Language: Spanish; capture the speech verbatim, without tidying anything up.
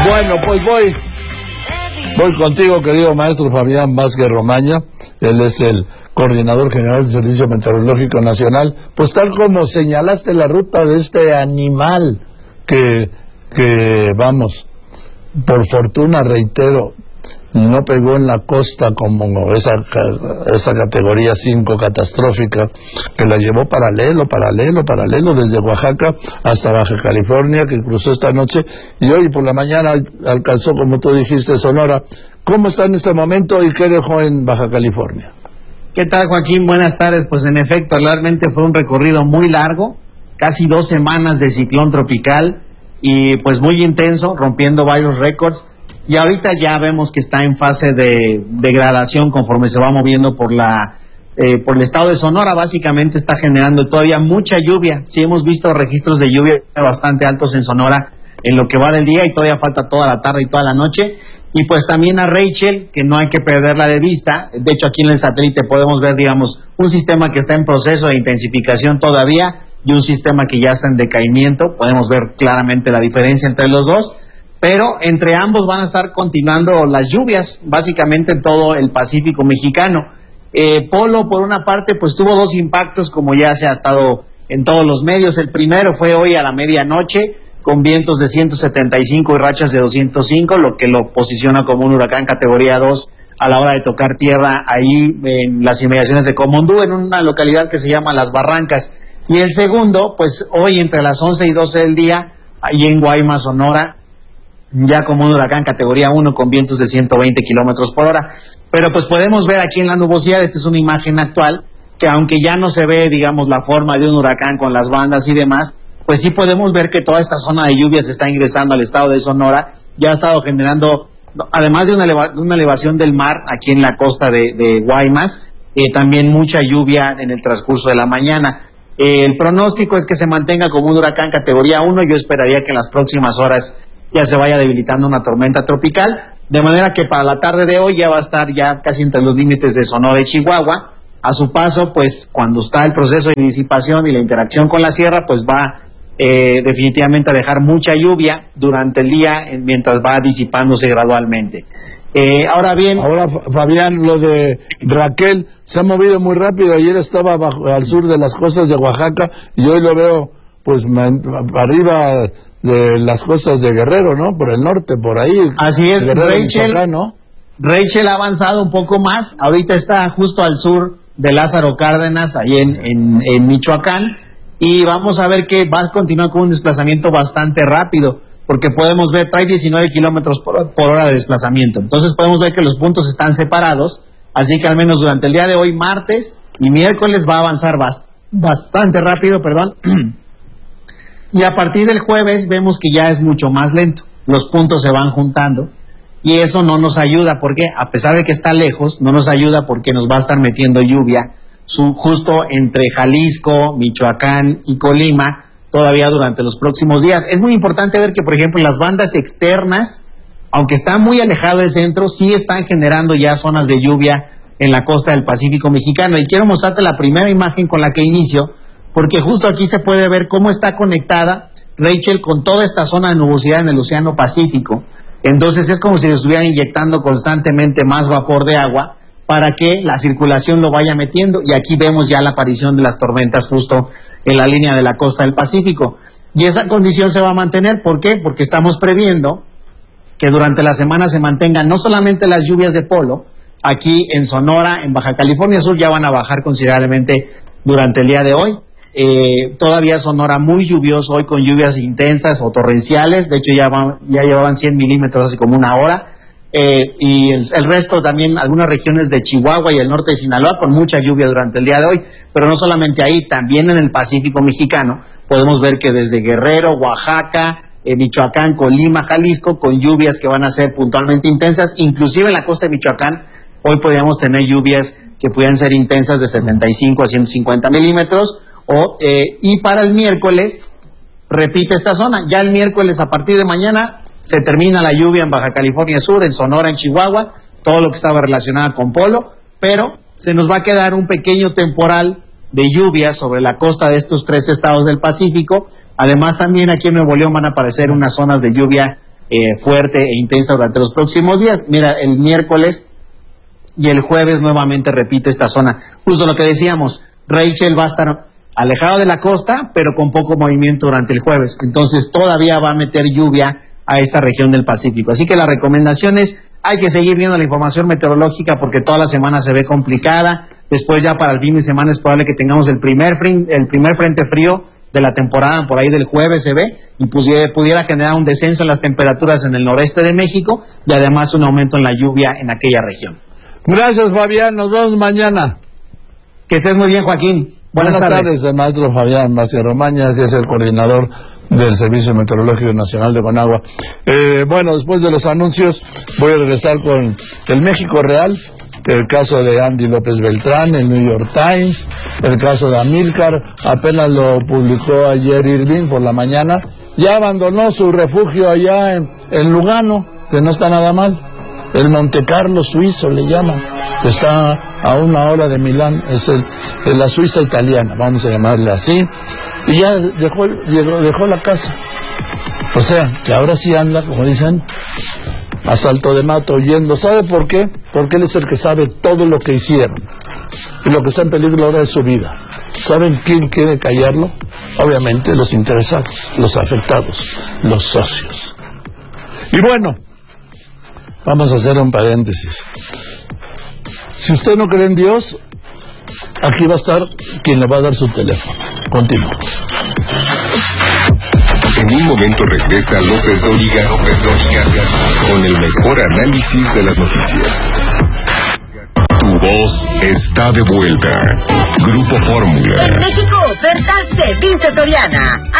Bueno, pues voy, voy contigo, querido maestro Fabián Vázquez Romaña. Él es el coordinador general del Servicio Meteorológico Nacional. Pues tal como señalaste la ruta de este animal que, que vamos, por fortuna, reitero, no pegó en la costa como esa, esa categoría cinco catastrófica, que la llevó paralelo, paralelo, paralelo, desde Oaxaca hasta Baja California, que cruzó esta noche, y hoy por la mañana alcanzó, como tú dijiste, Sonora. ¿Cómo está en este momento y qué dejó en Baja California? ¿Qué tal, Joaquín? Buenas tardes. Pues en efecto, realmente fue un recorrido muy largo, casi dos semanas de ciclón tropical, y pues muy intenso, rompiendo varios récords. Y ahorita ya vemos que está en fase de degradación conforme se va moviendo por la eh, por el estado de Sonora. Básicamente está generando todavía mucha lluvia. Sí hemos visto registros de lluvia bastante altos en Sonora en lo que va del día, y todavía falta toda la tarde y toda la noche. Y pues también a Rachel, que no hay que perderla de vista. De hecho, aquí en el satélite podemos ver, digamos, un sistema que está en proceso de intensificación todavía y un sistema que ya está en decaimiento. Podemos ver claramente la diferencia entre los dos. Pero entre ambos van a estar continuando las lluvias, básicamente en todo el Pacífico mexicano. Eh, Polo, por una parte, pues tuvo dos impactos, como ya se ha estado en todos los medios. El primero fue hoy a la medianoche, con vientos de ciento setenta y cinco y rachas de doscientos cinco, lo que lo posiciona como un huracán categoría dos a la hora de tocar tierra ahí en las inmediaciones de Comondú, en una localidad que se llama Las Barrancas. Y el segundo, pues hoy entre las once y doce del día, ahí en Guaymas, Sonora, ya como un huracán categoría uno con vientos de ciento veinte kilómetros por hora. Pero pues podemos ver aquí en la nubosidad, esta es una imagen actual, que aunque ya no se ve, digamos, la forma de un huracán con las bandas y demás, pues sí podemos ver que toda esta zona de lluvias está ingresando al estado de Sonora. Ya ha estado generando, además de una, eleva, una elevación del mar aquí en la costa de, de Guaymas, eh, también mucha lluvia en el transcurso de la mañana. Eh, el pronóstico es que se mantenga como un huracán categoría uno. Yo esperaría que en las próximas horas ya se vaya debilitando una tormenta tropical, de manera que para la tarde de hoy ya va a estar ya casi entre los límites de Sonora y Chihuahua. A su paso, pues cuando está el proceso de disipación y la interacción con la sierra, pues va eh, definitivamente a dejar mucha lluvia durante el día mientras va disipándose gradualmente. Eh, ahora bien... Ahora, Fabián, lo de Raquel se ha movido muy rápido. Ayer estaba bajo, al sur de las costas de Oaxaca, y hoy lo veo pues arriba de las costas de Guerrero, ¿no? Por el norte, por ahí. Así es, Guerrero, Rachel, Michoacán, ¿no? Rachel ha avanzado un poco más. Ahorita está justo al sur de Lázaro Cárdenas, ahí en, en, en Michoacán, y vamos a ver que va a continuar con un desplazamiento bastante rápido, porque podemos ver, trae diecinueve kilómetros por, por hora de desplazamiento. Entonces podemos ver que los puntos están separados, así que al menos durante el día de hoy, martes y miércoles, va a avanzar bast bastante rápido, perdón. Y a partir del jueves vemos que ya es mucho más lento, los puntos se van juntando, y eso no nos ayuda, porque a pesar de que está lejos, no nos ayuda porque nos va a estar metiendo lluvia su, justo entre Jalisco, Michoacán y Colima, todavía durante los próximos días. Es muy importante ver que, por ejemplo, las bandas externas, aunque están muy alejadas del centro, sí están generando ya zonas de lluvia en la costa del Pacífico mexicano. Y quiero mostrarte la primera imagen con la que inicio, porque justo aquí se puede ver cómo está conectada Rachel con toda esta zona de nubosidad en el Océano Pacífico. Entonces es como si le estuvieran inyectando constantemente más vapor de agua para que la circulación lo vaya metiendo, y aquí vemos ya la aparición de las tormentas justo en la línea de la costa del Pacífico. Y esa condición se va a mantener, ¿por qué? Porque estamos previendo que durante la semana se mantengan no solamente las lluvias de polo, aquí en Sonora, en Baja California Sur ya van a bajar considerablemente durante el día de hoy. Eh, todavía Sonora muy lluvioso hoy, con lluvias intensas o torrenciales. De hecho ya, va, ya llevaban cien milímetros hace como una hora, eh, y el, el resto también, algunas regiones de Chihuahua y el norte de Sinaloa con mucha lluvia durante el día de hoy. Pero no solamente ahí, también en el Pacífico mexicano podemos ver que desde Guerrero, Oaxaca, eh, Michoacán, Colima, Jalisco, con lluvias que van a ser puntualmente intensas. Inclusive en la costa de Michoacán hoy podríamos tener lluvias que pueden ser intensas de setenta y cinco a ciento cincuenta milímetros. O, eh, y para el miércoles repite esta zona. Ya el miércoles, a partir de mañana, se termina la lluvia en Baja California Sur, en Sonora, en Chihuahua, todo lo que estaba relacionado con polo, pero se nos va a quedar un pequeño temporal de lluvia sobre la costa de estos tres estados del Pacífico. Además, también aquí en Nuevo León van a aparecer unas zonas de lluvia eh, fuerte e intensa durante los próximos días. Mira, el miércoles y el jueves nuevamente repite esta zona. Justo lo que decíamos, Rachel va a estar alejado de la costa, pero con poco movimiento durante el jueves. Entonces todavía va a meter lluvia a esta región del Pacífico. Así que la recomendación es, hay que seguir viendo la información meteorológica porque toda la semana se ve complicada. Después ya para el fin de semana es probable que tengamos el primer, el primer frente frío de la temporada, por ahí del jueves se ve, y pudiera, pudiera generar un descenso en las temperaturas en el noreste de México y además un aumento en la lluvia en aquella región. Gracias, Fabián, nos vemos mañana. Que estés muy bien, Joaquín. Buenas, Buenas tardes. tardes, el maestro Fabián Vázquez Romaña, que es el coordinador del Servicio Meteorológico Nacional de Conagua. Eh, bueno, después de los anuncios voy a regresar con el México Real, el caso de Andy López Beltrán, el New York Times, el caso de Amílcar, apenas lo publicó ayer Irving por la mañana, ya abandonó su refugio allá en, en Lugano, que no está nada mal, el Monte Carlo suizo le llaman, que está a una hora de Milán, es el, el la Suiza italiana, vamos a llamarle así, y ya dejó, dejó, dejó la casa, o sea, que ahora sí anda, como dicen, a salto de mato huyendo. ¿Sabe por qué? Porque él es el que sabe todo lo que hicieron. Y lo que está en peligro ahora es su vida. ¿Saben quién quiere callarlo? Obviamente los interesados, los afectados, los socios. Y bueno, vamos a hacer un paréntesis. Si usted no cree en Dios, aquí va a estar quien le va a dar su teléfono. Continuamos. En un momento regresa López Dóriga, López Dóriga, con el mejor análisis de las noticias. Tu voz está de vuelta. Grupo Fórmula. En México, ofertas de Vista Soriana.